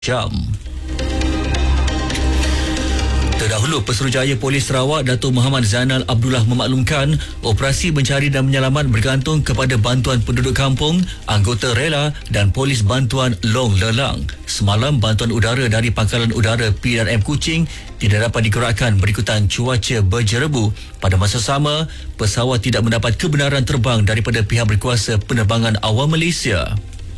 jam. Terdahulu, Pesuruhjaya Polis Sarawak Datuk Muhammad Zainal Abdullah memaklumkan operasi mencari dan menyelamat bergantung kepada bantuan penduduk kampung, anggota rela dan polis bantuan Long Lelang. Semalam, bantuan udara dari Pangkalan Udara P&M Kuching tidak dapat digerakkan berikutan cuaca berjerebu. Pada masa sama, pesawat tidak mendapat kebenaran terbang daripada pihak berkuasa penerbangan awam Malaysia.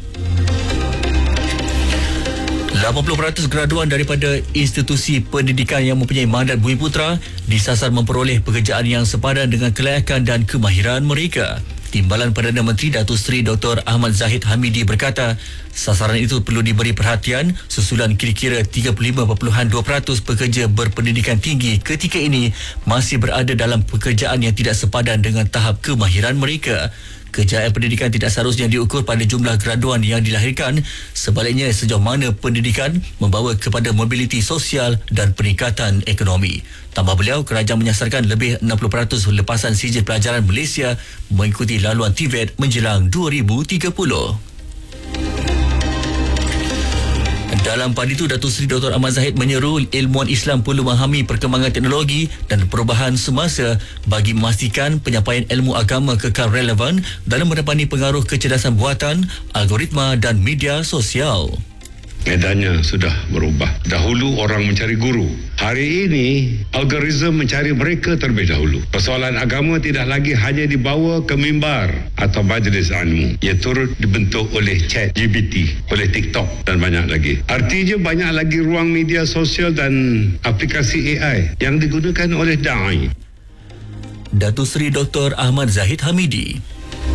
80% graduan daripada institusi pendidikan yang mempunyai mandat Bumiputera disasar memperoleh pekerjaan yang sepadan dengan kelayakan dan kemahiran mereka. Timbalan Perdana Menteri Datuk Seri Dr. Ahmad Zahid Hamidi berkata, sasaran itu perlu diberi perhatian susulan kira-kira 35.2% pekerja berpendidikan tinggi ketika ini masih berada dalam pekerjaan yang tidak sepadan dengan tahap kemahiran mereka. Kejayaan pendidikan tidak seharusnya diukur pada jumlah graduan yang dilahirkan. Sebaliknya, sejauh mana pendidikan membawa kepada mobiliti sosial dan peningkatan ekonomi. Tambah beliau, kerajaan menyasarkan lebih 60% lepasan sijil pelajaran Malaysia mengikuti laluan TVET menjelang 2030. Dalam padi itu, Datuk Seri Dr. Ahmad Zahid menyeru ilmuwan Islam perlu memahami perkembangan teknologi dan perubahan semasa bagi memastikan penyampaian ilmu agama kekal relevan dalam menepani pengaruh kecerdasan buatan, algoritma dan media sosial. Medannya sudah berubah. Dahulu orang mencari guru. Hari ini, algoritma mencari mereka terlebih dahulu. Persoalan agama tidak lagi hanya dibawa ke mimbar atau majlis ilmu. Ia turut dibentuk oleh ChatGPT, oleh TikTok dan banyak lagi. Artinya banyak lagi ruang media sosial dan aplikasi AI yang digunakan oleh da'i. Datuk Seri Dr. Ahmad Zahid Hamidi.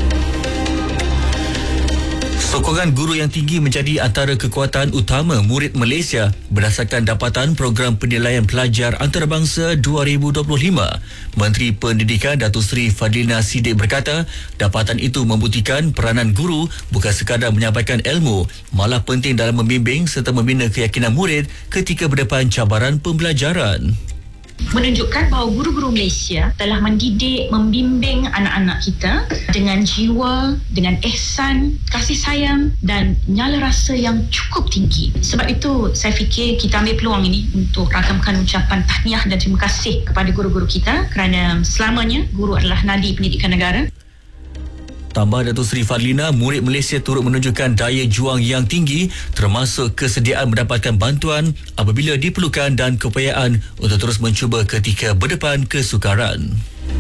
Sokongan guru yang tinggi menjadi antara kekuatan utama murid Malaysia berdasarkan dapatan Program Penilaian Pelajar Antarabangsa 2025. Menteri Pendidikan Datuk Seri Fadlina Siddiq berkata, dapatan itu membuktikan peranan guru bukan sekadar menyampaikan ilmu, malah penting dalam membimbing serta membina keyakinan murid ketika berdepan cabaran pembelajaran. Menunjukkan bahawa guru-guru Malaysia telah mendidik, membimbing anak-anak kita dengan jiwa, dengan ihsan, kasih sayang dan nyala rasa yang cukup tinggi. Sebab itu saya fikir kita ambil peluang ini untuk rakamkan ucapan tahniah dan terima kasih kepada guru-guru kita kerana selamanya guru adalah nadi pendidikan negara. Tambah Datuk Seri Fadlina, murid Malaysia turut menunjukkan daya juang yang tinggi termasuk kesediaan mendapatkan bantuan apabila diperlukan dan keupayaan untuk terus mencuba ketika berdepan kesukaran.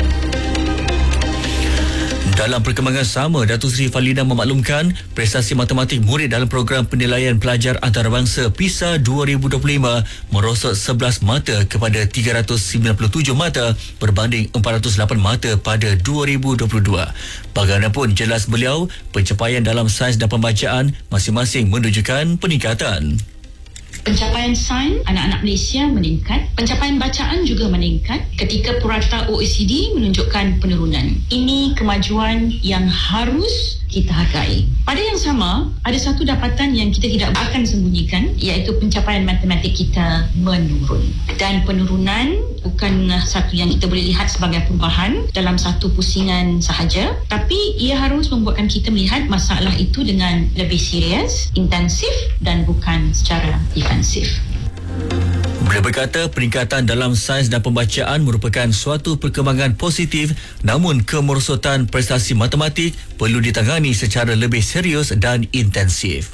Dalam perkembangan sama, Datuk Seri Fadlina memaklumkan prestasi matematik murid dalam program penilaian pelajar antarabangsa PISA 2025 merosot 11 mata kepada 397 mata berbanding 408 mata pada 2022. Bagaimanapun, jelas beliau, pencapaian dalam sains dan pembacaan masing-masing menunjukkan peningkatan. Pencapaian sains anak-anak Malaysia meningkat, pencapaian bacaan juga meningkat ketika purata OECD menunjukkan penurunan. Ini kemajuan yang harus kita hargai. Pada yang sama, ada satu dapatan yang kita tidak akan sembunyikan, iaitu pencapaian matematik kita menurun. Dan penurunan bukan satu yang kita boleh lihat sebagai perubahan dalam satu pusingan sahaja, tapi ia harus membuatkan kita melihat masalah itu dengan lebih serius, intensif dan bukan secara defensif. Beliau berkata peningkatan dalam sains dan pembacaan merupakan suatu perkembangan positif, namun kemerosotan prestasi matematik perlu ditangani secara lebih serius dan intensif.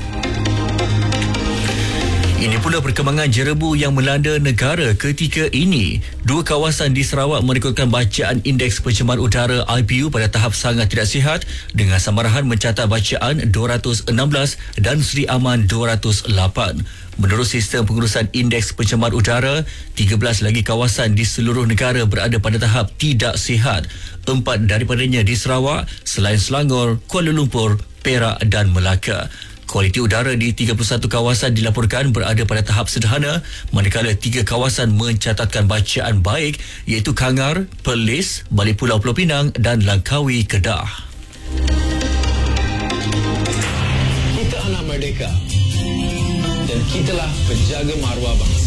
Ini pula perkembangan jerebu yang melanda negara ketika ini. Dua kawasan di Sarawak merekodkan bacaan Indeks Pencemaran Udara IPU pada tahap sangat tidak sihat dengan samarahan mencatat bacaan 216 dan Seri Aman 208. Menurut sistem pengurusan Indeks Pencemaran Udara, 13 lagi kawasan di seluruh negara berada pada tahap tidak sihat. 4 daripadanya di Sarawak, selain Selangor, Kuala Lumpur, Perak dan Melaka. Kualiti udara di 31 kawasan dilaporkan berada pada tahap sederhana, manakala 3 kawasan mencatatkan bacaan baik iaitu Kangar, Perlis, Balik Pulau Pulau Pinang dan Langkawi, Kedah. Kita anak merdeka dan kitalah penjaga maruah bangsa.